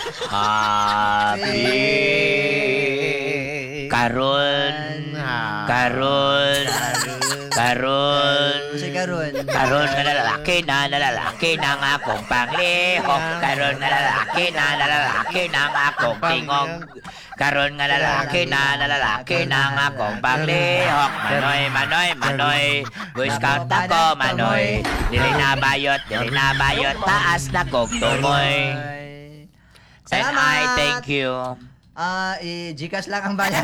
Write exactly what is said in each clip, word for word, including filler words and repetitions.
Happy karon karon karon Si karon. karon na lalaki na lalaki ng akong panglihok karon na lalaki na lalaki ng akong tingog karon nga lalaki na lalaki ng akong panglihok manoy manoy manoy Boy Scout ako manoy dili na bayot dili na bayot taas na kog tumoy. And Salamat. I thank you. Ah, i-Gcash lang ang bayan.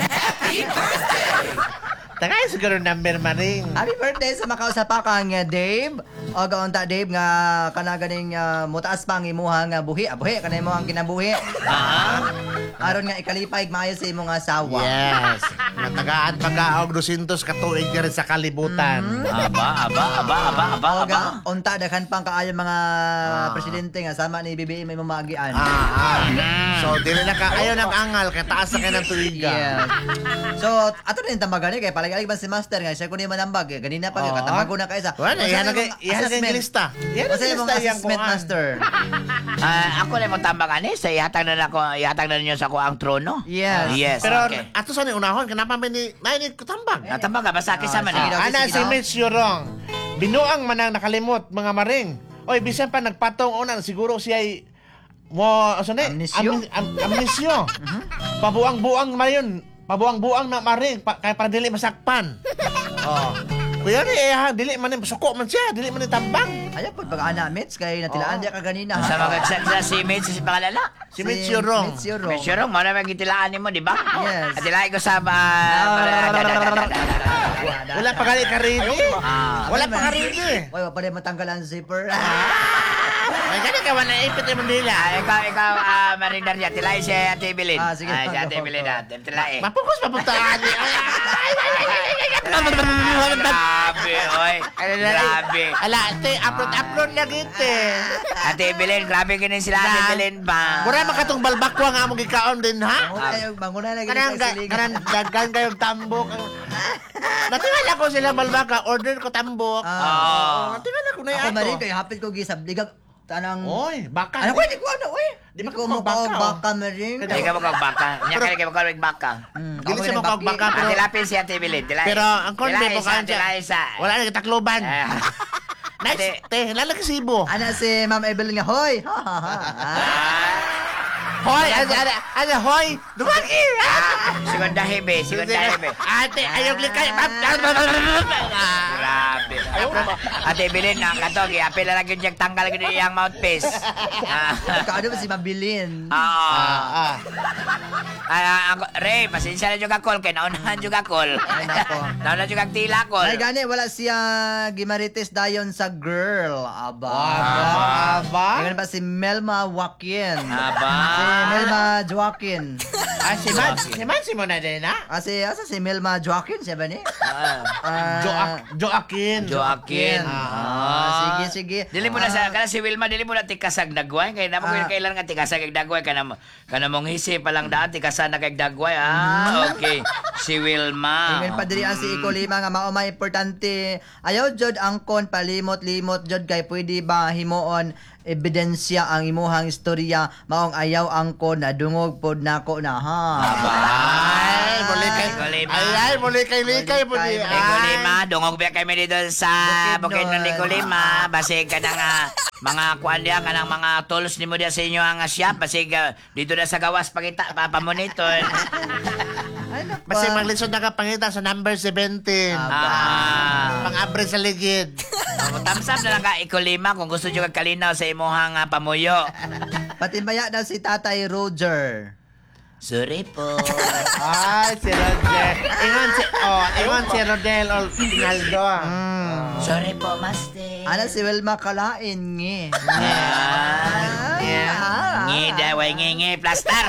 Tagay siguro number maring. Happy birthday sa makausap pa kang uh, Dave. O gaunta Dave nga kana ganing uh, mutaas pa ang imuha nga buhi. Ah, buhi kana imo ang kinabuhi. Ah, Aron nga ikalipay maayo sa imong asawa. Yes. Matagaan pag-aog dusintos katuig ka rin sa kalibutan. aba aba aba aba aba O aba. ga unta daghan pang kaayo mga presidente nga sama ni B B M may mamagian. Ah, ah. So, dili na ka, ayaw ng angal, kaya taas na kayo ng tuiga. Yeah. So, ato rin tambagan kay palagi ba si Master nga siya kunin manambag. Eh. Ganina pa Oo. katamago na kaysa. Wala, iyan na iyan na lista. Iyan na Kasi yung lista yung assessment kuhaan. master. Ah, ako lang mo tambangan eh sa ihatag na nako ihatag na ninyo sa ko ang trono. Yes. Yes. Pero okay. ato sa ni unahon, kanapa may ni, may ni kutambag. Natambag ka basta kisama sige daw. na. Ana, si daw. Mitch Yurong. Binuang manang nakalimot, mga maring. Oy, bisan pa nagpatong una, siguro siya ay mo, ano ni? Amnesyo? Am, am, amnesyo. Pabuang-buang na yun. Pabuang-buang na maring, pa, kaya para dili masakpan. Oh. Kuya ni, eh, ha, dili man ni, suko man siya, dili man ni tambang. Ayan po, pag-ana, Mitch, kay natilaan Oo. niya ka ganina. Sa magagsak sa si Mitch si pangalala. Si Mitch Yurong. Mitch Yurong. Mitch Yurong, mo na magitilaan mo, di ba? Yes. At ilahin ko sa... Wala pa gali ka rin eh. Ah. Wala pa ka rin eh. Uy, wala pa rin matanggal ang zipper. May gani ka, wala ipit yung mandila. Ah, ikaw, ikaw, ah, Marindar niya. Tilay si Ate Evelyn. Ah, sige. Ah, si Ate Evelyn na. Tilay. Mapukus papuntaan ni. Grabe, oy. Grabe. Ala, te, upload-upload lagi te. Ate Evelyn, grabe ganun sila Ate Evelyn ba? Mura makatong balbakwa nga mo gikaon din ha. Bangun kayo, bangun na lagi Kanang sa siligan. kanang daghan kayong tambok. Natingal ako sila balbaka, order ko tambok. Ah. Oo. Natingal ako na Ako ako. marin, kaya hapit ko gisab. Digag, tanang... Oy, baka. Ano ko, hindi ko ano, uy. Di ba ko ko mo baka, ka oh? baka marin. Hindi ka magbagbaka. Niya ka ka magbagbaka. Hmm, Dili ako siya rin makagbaka, baki. pero- Ate Lapin si Ate Evelyn. Tilay. Pero ang konde Tilay mo isa, kancha. tilay isa. Wala na takloban. Eh. Nice. Ate- Te, lalaki sibo. Ana si Ma'am Evelyn nga, hoy! Ha, ha, ha. Ah. Hoy, ano, ano, ano, hoy. Dumaki. Segunda hebe, segunda hebe. Ate, ayaw likay. Grabe. Ate Evelyn, ang katog, apil na lang yung diyang tanggal ko yung mouthpiece. Ah. Kaano ba si Mabilin? Oo. Ah, ah. Ah, ako, Ray, pasensya na juga call kay naunahan juga call. Ay, nako. Naunahan juga tila call. Ay, gani, wala siya gimarites dayon sa girl. Aba. Aba, aba. Ganun ba si Melma Joaquin? Aba. Si Melma Joaquin. Ah, si Man, si Man, si mo na din, ha? Kasi, asa si Melma Joaquin, siya ba ni? Ah. Ah, Joak, Joaquin. Joaquin. Ah, sige, sige. Dili mo na Ah. sa kana si Wilma dili mo na tikasag dagway kay namo Ah. kailan nga tikasag ag dagway kana mo kana mong hisi pa lang daan tikasan na kay dagway. Hmm. Ah, okay. Si Wilma. Tingin pa diri ang si Iko Lima nga mao may importante. Ayaw jud angkon palimot-limot jud kay pwede ba himuon ebidensya ang imuhang istorya maong ayaw angkon na dungog pod nako na ha. Ay, muli kay, Iko Lima. ay, ay, muli kay likay po di. Likay. Liko Ay. Lima, dungog ba kami dito sa Bukid ng Bukidnon. Liko Lima. Basig ka ng ah, mga kuan diya ka ng mga tools ni mo diya sa inyo ang ah, shop. Basig ah, dito na sa gawas pakita, papamonitor. Ay nako. Basta maglisod na ka pangita sa number seventeen. Ah. Pang-abre sa ligid. Oh, thumbs up na lang ka, Iko Lima, kung gusto nyo kalinaw sa imuhang ah, pamuyo. Patimbaya na si Tatay Roger. Sorry po. Ay, si Rodel. Ingon si, oh, ingon si Rodel o Pinaldo. Sorry po, Master. Ana si Wilma Kalain ngi. Ah, Ah. Ngi daway ngi ngi plaster.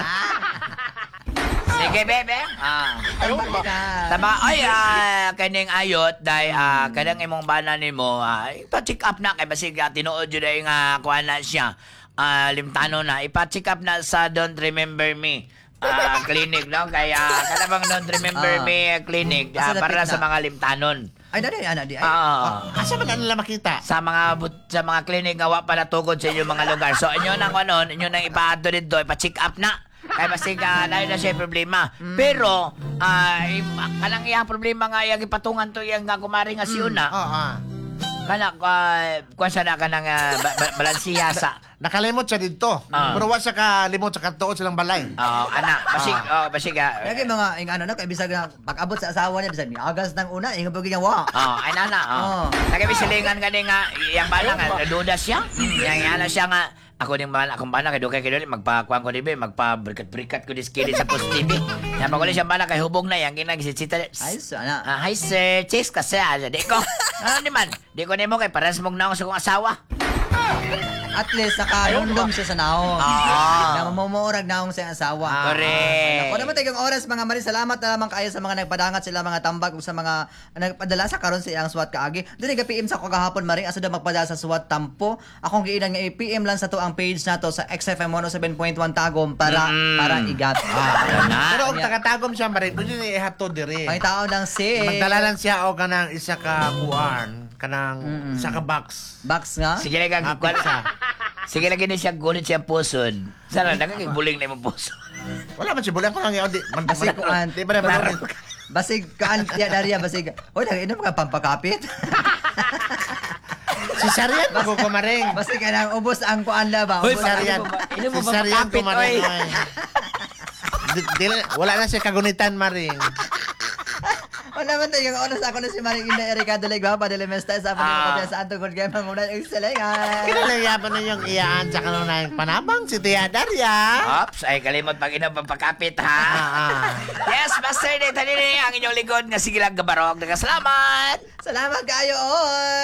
Sige, bebe. Ah. Tama, ay, ah, kaning ayot, dahil ah, kanang imong bana nimo, ah, ipa-check up na, kay basig ah, tinuod yun dahil nga, kuha na siya, ah, limtano na, ipa-check up na sa Don't Remember Me. Ah, clinic, no? Kaya, kanabang Don't Remember Ah. Me ah, clinic, ah, Asa para dapit sa na? mga limtanon. Ay, dali, ana, di. Ay. Ah. Asa man na nila makita? Sa mga but- sa mga clinic nga wa pa natugod sa inyong mga lugar. So inyo nang ano, inyo nang ipaadto dito, ipa-check up na. Kaya basta ka dahil na siya problema. Pero ay kanang iyang problema nga iyang ipatungan to iyang nga kumari nga si una. Oo. Kana uh, kuan sa na kanang uh, ba- ba- balansiya sa Nakalimot siya dito. Ah. Pero wa siya kalimot sa katuod silang balay. oh, ana, basig oh, basig ah. Lagi mga ing ano na kay bisag na pag-abot sa asawa niya bisag ni agas ng una ing pag wa. Oh, ay nana. Oh. Oh. Nagami silingan gani nga iyang bana nga duda siya. Yang ana siya nga ako ning bana akong bana kay dugay kay dili magpakuan ko dibe magpa-brikat-brikat ko diskili sa post T V. Yan pa ko siya bana kay hubog na yang ginagisita. Ay so ana. Ah, hi sir, chase kasi ah, di ko. Ano di man? Di ko nimo kay paras mong naong sa kong asawa. At least nakarundom siya sa naong. Ah. Na mamumurag naong sa asawa. Correct. Ako naman tayong oras mga mari, salamat na lamang kayo sa mga nagpadangat sila mga tambag ug sa mga nagpadala sa karon sa iyang SWAT kaagi. Dili ga P M sa ko gahapon mari asa daw magpadala sa SWAT tampo. Akong giinan nga i-P M lang sa to ang page nato sa X F M one oh seven point one Tagum para Mm. para igat. Ah, na. Pero ang tagatagom siya marin, pwede ni ihato diri. Ang tao lang si Magdala lang siya o kanang isa ka kuan, kanang isa ka box. Box nga. Sige lang kang Apit siya. Sige lagi ni siya gunit siya pusod. Sana nagkakiguling na yung puso. Wala man siya bulan ko lang yun. Di, man, Basig kuan. Di ba na ba? Basig kaan ya Daria basig. Oy, nag-inom ka pampakapit. Si Sarian mo kumaring. Basig ka nang ubos ang kuan la ba? Hoy, Ubos Sarian. Ino mo Si ba Sarian makapit, kumaring. oy? oy. Di- di- Wala na siya kagunitan maring. Wala man tayong oras ako na si Maring Inday Erika Dulegwa pa dili mesta sa Ah. panay ko sa Anton Good Game muna yung selengan. Kinalayapan na yung iyaan sa kanunayang panabang si Tia Daria. Ops, ay kalimot pag ino papakapit ha. Ah, ah. Yes, Master Day, tanini ang inyong likod nga sige lang gabarog. Nagkasalamat! Salamat kayo oy.